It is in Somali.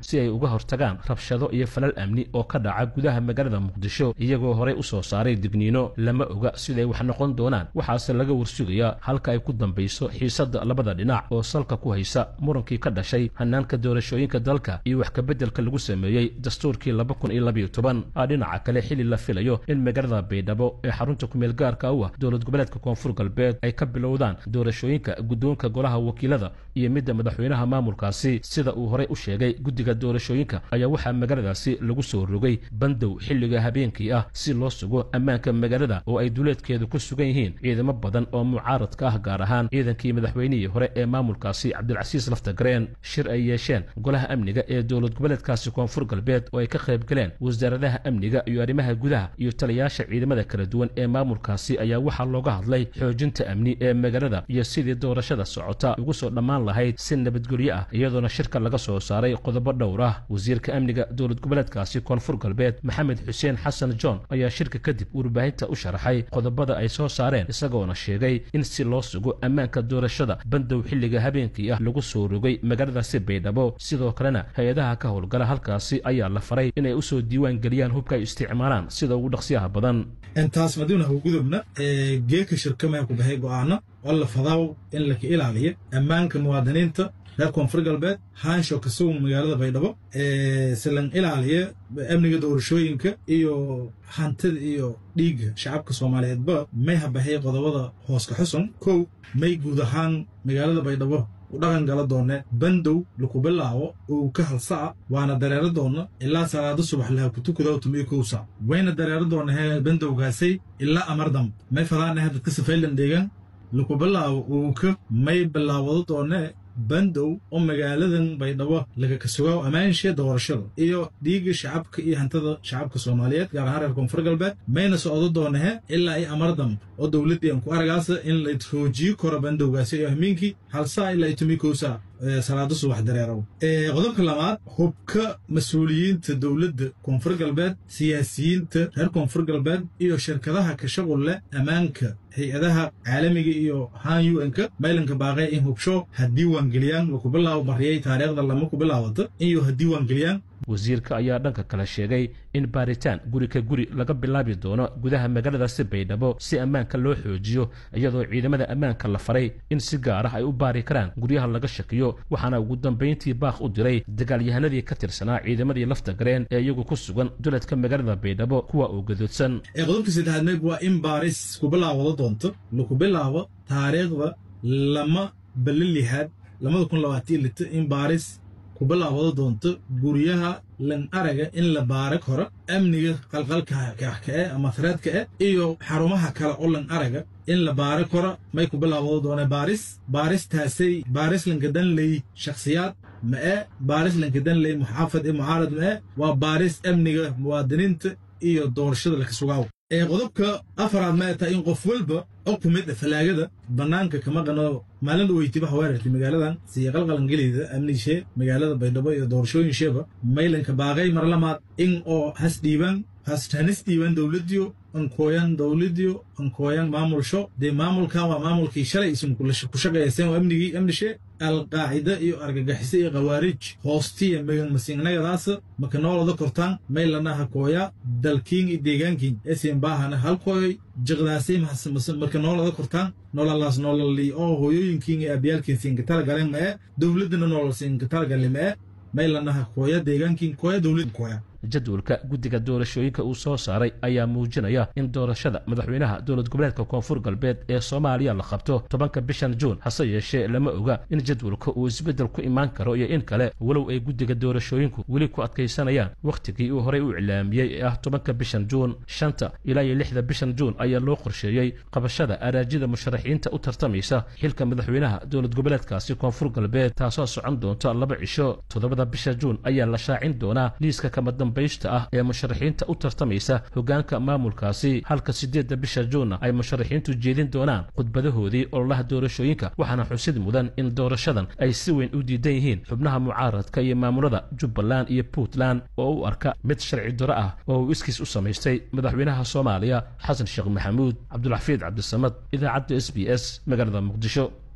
si ay uga hortagaan rabshado iyo falal amni oo ka dhaca gudaha magaalada muqdisho iyagoo horey u soo saaray digniino lama oga siday wax noqon doonaan waxaase laga warsugayaa halka ay ku dambayso xiisada labada dhinac oo salka ku haysa murankii ka dhashay hanaanka doorashooyinka dalka iyo wax kabeddelka lagu sameeyey dastuurkii 2012 dhinaca kale xili la filayo in magaalada Baydhabo ee xarunta ku meel gaarka ah dowlad goboleedka Koonfur Galbeed ay ka bilowdaan doorashooyinka guddoonka golaha wakiilada iyo midda madaxweynaha maamulkaasi sida uu horey u sheegay guddiga doorashooyinka ayaa waxaa magaaladaasi lagu soo rogay bandow xilliga habeenkii ah si loo sugo ammaanka magaalada oo ay duleedkeedu ku sugan yihiin ciidamo badan oo mucaaradka ah gaar ahaan ciidankii madaxweynihii hore ee maamulkaasi Cabdilcasiis Laftagareen shir ay yeesheen golaha amniga ee dowlad goboleedkaasi Koonfur Galbeed oo ay ka qayb galeen wasaaradaha amniga iyo arrimaha gudaha iyo taliyaasha ciidamada kala duwan ee maamulkaasi ayaa waxaa looga hadlay xoojinta amni ee magaalada iyo sidii doorashada socota ugu soo dhammaan lahayd si nabadgelyo ah iyadoona shirka laga soo saaray qodobo dhowr ah wasiirka amniga dowlad goboleedkaasi Koonfur Galbeed Maxamed Xuseen Xasan John ayaa shirka kadib warbaahinta u sharaxay qodobada ay soo saareen isagoona sheegay in si loo sugo ammaanka doorashada bandow xilliga habeenkii ah lagu soo rogay magaaladaasi Baydhabo sidoo kalena hay'adaha ka howlgala halkaasi ayaa la faray inay u soo diiwaan geliyaan hubka ay isticmaalaan sida ugu dhaqsiyaha badan intaas madina gudubna geeka shirkama ku bahay go'aano wala fadaaw in la ilaaliyo ammaanka muwaadiniinta reer Koonfur Galbeed haansho ka soo magaalada Baydhabo silan ilaaliyo amniga doorashooyinka iyo hantida iyo dhiigga shacabka Soomaaliyeedba may habahay qodobada hoos ka xusan koow may guud ahaan magaalada Baydhabo udhagan gala doona bandow lagu bilaabo oo ka halsaa waana dareero doona ilaa salaado subax la ku tukado tumay koosa wayna dareero doona bandowgaasay ilaa amardam may falaana dadka safaylan deegan lagu bilaabo oo ka may bilaawado doona bandow oo magaaladan Baydhabo laga kasoo amaanshe doorashada iyo dhiigga shacabka iyo hantada shacabka Soomaaliyeed gaar ahaan Koonfur Galbeed mayna soo doonaa ilaa ay amardam oo dawladda ku aragaysa in la xoojiyo kor bandowgaasi iyo hamiinki hal saa ilaa tumikoosa salaado subax dareero qodobka labaad hubka mas'uuliyiinta dawladda Koonfur Galbeed siyaasiyiinta reer Koonfur Galbeed iyo shirkadaha ka shaqo leh amaanka hay'adaha caalamiga iyo UN-ka maylanka baaqay in hubsho hadii waan geliyaan ku bilaabo bariyay taariikhda lama ku bilaawado iyo hadii waan geliyaan wasiirka ayaa dhanka kale sheegay in baaritaan guri ka guri laga bilaabi doono gudaha magaaladaasi Baydhabo si ammaanka loo xoojiyo iyadoo ciidamada ammaanka la faray in si gaar ah ay u baari karaan guryaha laga shakiyo waxaana ugu dambeyntii baaq u diray dagaalyahanadii ka tirsanaa ciidamadii Laftagareen ee iyagu ku sugan duleedka magaalada Baydhabo kuwa oo gadoodsan qodobka saddexaad waa in baaris ku bilaawdo doonto lagu bilaabo taariikhda lama ballihaad 2020 in baaris ku bilaawdo doonto guryaha lan araga in la baarak hore amniga qalqalka ama threadka iyo xarumaha kale oo lan araga in la baarak hore may ku bilaawdo doona baaristaasay baaris lan gadan lay shakhsiyaad ma baaris lan gadan lay muxaafad mucaarad ma waa baaris amniga muwaadiniinta iyo doorashada la ka sugaaw qodobka afraad ma tahay in qof walba oo ku mid falaagada banaanka kama qano maalin weytiba hawaartii magaaladan si qalqalan galida amniga magaalada Baydhabo iyo doorashooyin sheeba maylanka baaqay mar lamaad in oo has diiwan dawladdiyo an kooyan maamulsho de maamulka waa maamulkii shalay isin ku shaqeeyeen amniga alqaacida iyo argagixisa iyo qawaarij hoostiya magan masiinagadaas makanoolada kortaan maylanaha kooya dalkiin deegaankiin eesin baahana hal kooy jiqdaasay makanoolada kortaan nololaas nololi oo hooyooyinkiin iyo abyaalkiin siin tala galeen ma dawladna nolol siin tala galeen ma maylanaha kooya deegaankiin kooya dawlad kooya jadwalka guddiga doorashooyinka uu soo saaray ayaa muujinaya in doorashada madaxweynaha dowlad goboleedka Koonfur Galbeed ee Soomaaliya la qabto 10 bishan Juun hase yeeshee lama oga in jadwalka uu isbedel ku imaan karo iyo in kale walow ay guddiga doorashooyinku weli ku adkaysanayaan waqtigii uu horey u cilaamiyay ee 10 bishan Juun 5 ilaa 6 bishan Juun ayaa loo qorsheeyay qabashada araajida musharaxiinta u tartamaysa xilka madaxweynaha dowlad goboleedkaasi Koonfur Galbeed taasoo socon doonta 2 cisho 7 bisha Juun ayaa la shaacin doonaa liiska kama dambaysta ah ee musharaxiinta u tartamaysa hogaanka maamulkaasi halka 8 bisha Juun ay musharaxiintu jeedin doonaan khudbadahoodii ololaha doorashooyinka waxaana xusid mudan in doorashadan ay si weyn u diidan yihiin xubnaha mucaaradka iyo maamulada Jubbaland iyo Puntland oo u arka mid sharci darro ah oo uu iskiis u samaystay madaxweynaha Soomaaliya Xasan Sheekh Maxamuud Cabdulxafiid Cabdisamad idaacadda SBS magaalada Muqdisho